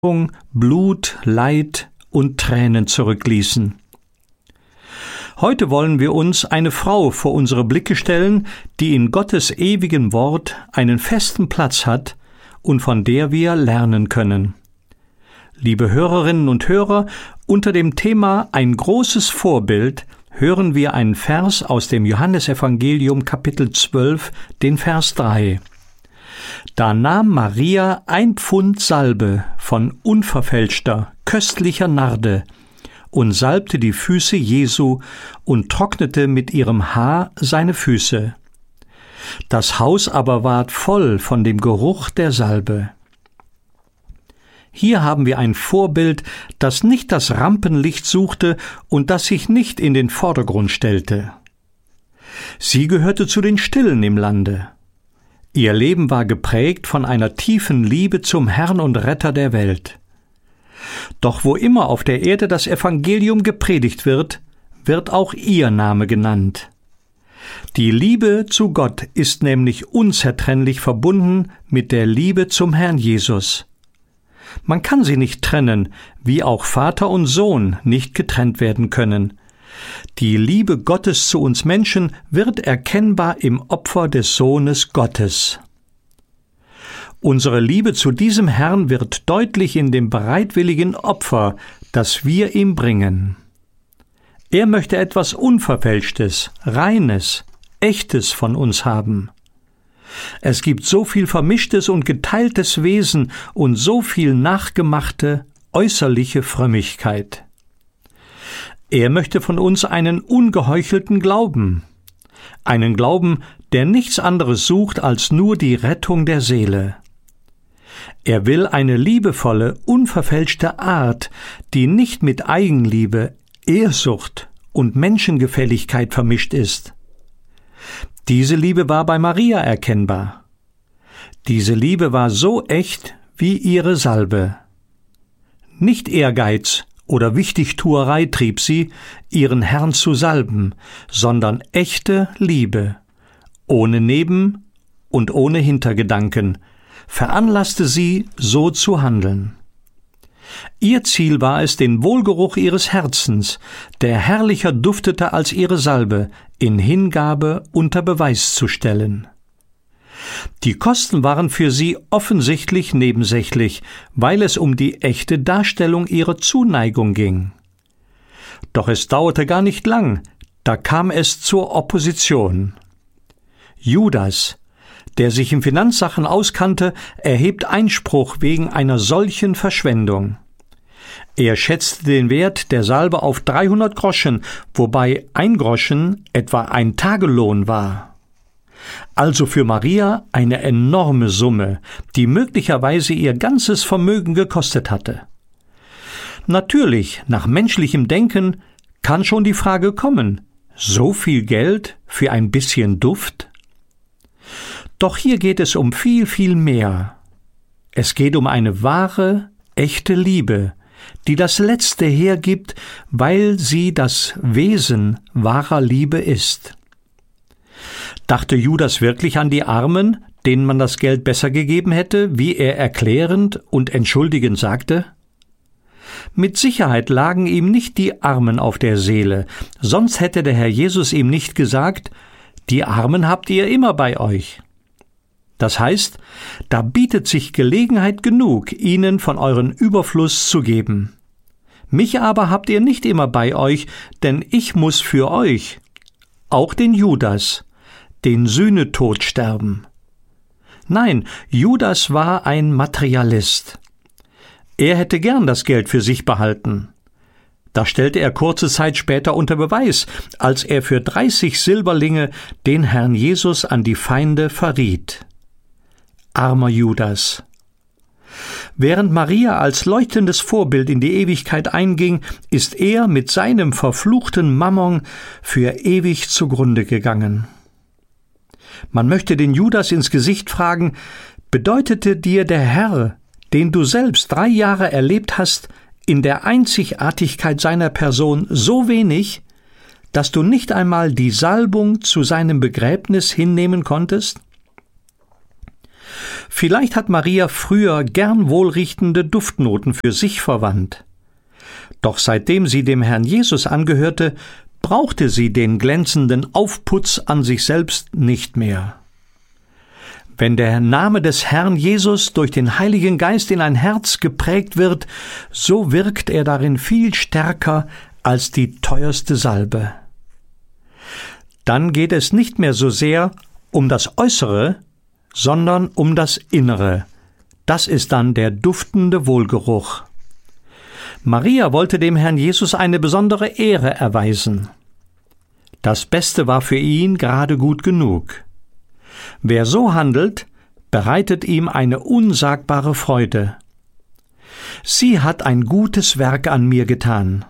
Blut, Leid und Tränen zurückließen. Heute wollen wir uns eine Frau vor unsere Blicke stellen, die in Gottes ewigem Wort einen festen Platz hat und von der wir lernen können. Liebe Hörerinnen und Hörer, unter dem Thema Ein großes Vorbild hören wir einen Vers aus dem Johannesevangelium Kapitel 12, den Vers 3. Da nahm Maria 1 Pfund Salbe von unverfälschter, köstlicher Narde und salbte die Füße Jesu und trocknete mit ihrem Haar seine Füße. Das Haus aber ward voll von dem Geruch der Salbe. Hier haben wir ein Vorbild, das nicht das Rampenlicht suchte und das sich nicht in den Vordergrund stellte. Sie gehörte zu den Stillen im Lande. Ihr Leben war geprägt von einer tiefen Liebe zum Herrn und Retter der Welt. Doch wo immer auf der Erde das Evangelium gepredigt wird, wird auch ihr Name genannt. Die Liebe zu Gott ist nämlich unzertrennlich verbunden mit der Liebe zum Herrn Jesus. Man kann sie nicht trennen, wie auch Vater und Sohn nicht getrennt werden können. Die Liebe Gottes zu uns Menschen wird erkennbar im Opfer des Sohnes Gottes. Unsere Liebe zu diesem Herrn wird deutlich in dem bereitwilligen Opfer, das wir ihm bringen. Er möchte etwas Unverfälschtes, Reines, Echtes von uns haben. Es gibt so viel vermischtes und geteiltes Wesen und so viel nachgemachte, äußerliche Frömmigkeit. Er möchte von uns einen ungeheuchelten Glauben, einen Glauben, der nichts anderes sucht als nur die Rettung der Seele. Er will eine liebevolle, unverfälschte Art, die nicht mit Eigenliebe, Ehrsucht und Menschengefälligkeit vermischt ist. Diese Liebe war bei Maria erkennbar. Diese Liebe war so echt wie ihre Salbe. Nicht Ehrgeiz oder Wichtigtuerei trieb sie, ihren Herrn zu salben, sondern echte Liebe, ohne Neben- und ohne Hintergedanken, veranlasste sie, so zu handeln. Ihr Ziel war es, den Wohlgeruch ihres Herzens, der herrlicher duftete als ihre Salbe, in Hingabe unter Beweis zu stellen. Die Kosten waren für sie offensichtlich nebensächlich, weil es um die echte Darstellung ihrer Zuneigung ging. Doch es dauerte gar nicht lang, da kam es zur Opposition. Judas, der sich in Finanzsachen auskannte, erhebt Einspruch wegen einer solchen Verschwendung. Er schätzte den Wert der Salbe auf 300 Groschen, wobei 1 Groschen etwa ein Tagelohn war. Also für Maria eine enorme Summe, die möglicherweise ihr ganzes Vermögen gekostet hatte. Natürlich, nach menschlichem Denken kann schon die Frage kommen, so viel Geld für ein bisschen Duft? Doch hier geht es um viel, viel mehr. Es geht um eine wahre, echte Liebe, die das Letzte hergibt, weil sie das Wesen wahrer Liebe ist. Dachte Judas wirklich an die Armen, denen man das Geld besser gegeben hätte, wie er erklärend und entschuldigend sagte? Mit Sicherheit lagen ihm nicht die Armen auf der Seele, sonst hätte der Herr Jesus ihm nicht gesagt, die Armen habt ihr immer bei euch. Das heißt, da bietet sich Gelegenheit genug, ihnen von euren Überfluss zu geben. Mich aber habt ihr nicht immer bei euch, denn ich muss für euch, auch den Judas, den Sühnetod sterben. Nein, Judas war ein Materialist. Er hätte gern das Geld für sich behalten. Das stellte er kurze Zeit später unter Beweis, als er für 30 Silberlinge den Herrn Jesus an die Feinde verriet. Armer Judas. Während Maria als leuchtendes Vorbild in die Ewigkeit einging, ist er mit seinem verfluchten Mammon für ewig zugrunde gegangen. Man möchte den Judas ins Gesicht fragen, bedeutete dir der Herr, den du selbst 3 Jahre erlebt hast, in der Einzigartigkeit seiner Person so wenig, dass du nicht einmal die Salbung zu seinem Begräbnis hinnehmen konntest? Vielleicht hat Maria früher gern wohlriechende Duftnoten für sich verwandt. Doch seitdem sie dem Herrn Jesus angehörte, brauchte sie den glänzenden Aufputz an sich selbst nicht mehr. Wenn der Name des Herrn Jesus durch den Heiligen Geist in ein Herz geprägt wird, so wirkt er darin viel stärker als die teuerste Salbe. Dann geht es nicht mehr so sehr um das Äußere, sondern um das Innere. Das ist dann der duftende Wohlgeruch. Maria wollte dem Herrn Jesus eine besondere Ehre erweisen. Das Beste war für ihn gerade gut genug. Wer so handelt, bereitet ihm eine unsagbare Freude. Sie hat ein gutes Werk an mir getan.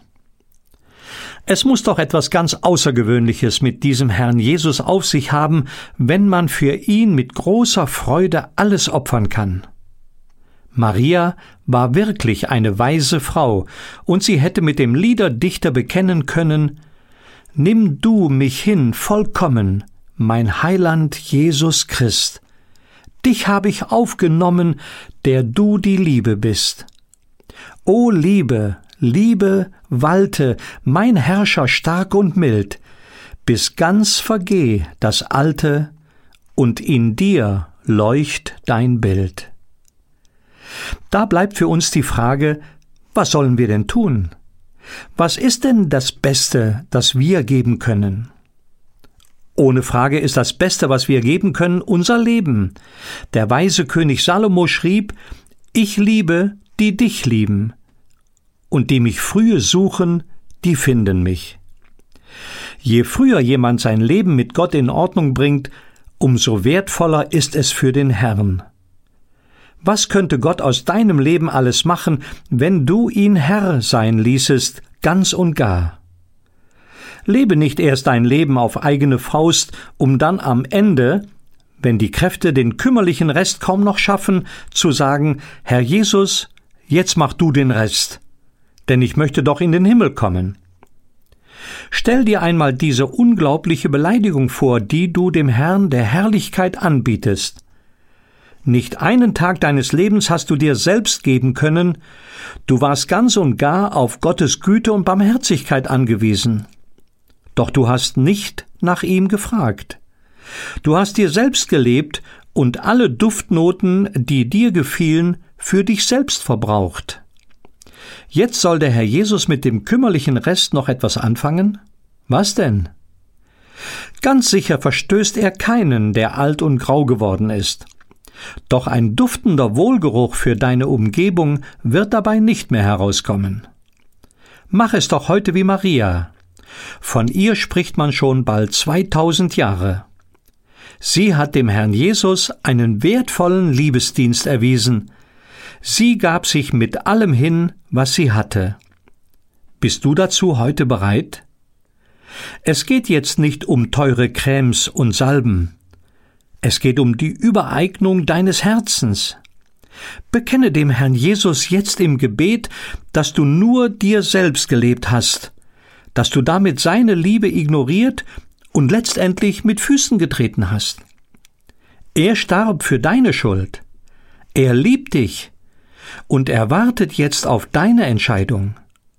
Es muss doch etwas ganz Außergewöhnliches mit diesem Herrn Jesus auf sich haben, wenn man für ihn mit großer Freude alles opfern kann. Maria war wirklich eine weise Frau, und sie hätte mit dem Liederdichter bekennen können: »Nimm du mich hin vollkommen, mein Heiland Jesus Christ. Dich habe ich aufgenommen, der du die Liebe bist. O Liebe, Liebe, walte, mein Herrscher stark und mild, bis ganz vergeh das Alte, und in dir leucht dein Bild.« Da bleibt für uns die Frage, was sollen wir denn tun? Was ist denn das Beste, das wir geben können? Ohne Frage ist das Beste, was wir geben können, unser Leben. Der weise König Salomo schrieb: »Ich liebe, die dich lieben, und die mich frühe suchen, die finden mich.« Je früher jemand sein Leben mit Gott in Ordnung bringt, umso wertvoller ist es für den Herrn. Was könnte Gott aus deinem Leben alles machen, wenn du ihn Herr sein ließest, ganz und gar? Lebe nicht erst dein Leben auf eigene Faust, um dann am Ende, wenn die Kräfte den kümmerlichen Rest kaum noch schaffen, zu sagen: »Herr Jesus, jetzt mach du den Rest, denn ich möchte doch in den Himmel kommen.« Stell dir einmal diese unglaubliche Beleidigung vor, die du dem Herrn der Herrlichkeit anbietest. Nicht einen Tag deines Lebens hast du dir selbst geben können, du warst ganz und gar auf Gottes Güte und Barmherzigkeit angewiesen. Doch du hast nicht nach ihm gefragt. Du hast dir selbst gelebt und alle Duftnoten, die dir gefielen, für dich selbst verbraucht. Jetzt soll der Herr Jesus mit dem kümmerlichen Rest noch etwas anfangen? Was denn? Ganz sicher verstößt er keinen, der alt und grau geworden ist. Doch ein duftender Wohlgeruch für deine Umgebung wird dabei nicht mehr herauskommen. Mach es doch heute wie Maria. Von ihr spricht man schon bald 2000 Jahre. Sie hat dem Herrn Jesus einen wertvollen Liebesdienst erwiesen. Sie gab sich mit allem hin, was sie hatte. Bist du dazu heute bereit? Es geht jetzt nicht um teure Cremes und Salben. Es geht um die Übereignung deines Herzens. Bekenne dem Herrn Jesus jetzt im Gebet, dass du nur dir selbst gelebt hast, dass du damit seine Liebe ignoriert und letztendlich mit Füßen getreten hast. Er starb für deine Schuld. Er liebt dich und er wartet jetzt auf deine Entscheidung.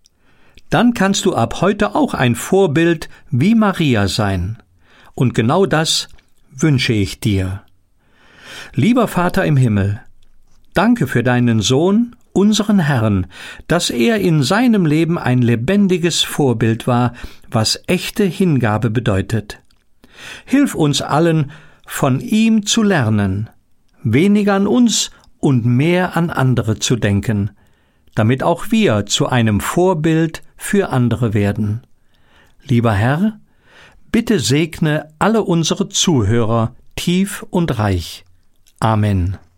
Dann kannst du ab heute auch ein Vorbild wie Maria sein. Und genau das wünsche ich dir. Lieber Vater im Himmel, danke für deinen Sohn, unseren Herrn, dass er in seinem Leben ein lebendiges Vorbild war, was echte Hingabe bedeutet. Hilf uns allen, von ihm zu lernen, weniger an uns und mehr an andere zu denken, damit auch wir zu einem Vorbild für andere werden. Lieber Herr, bitte segne alle unsere Zuhörer tief und reich. Amen.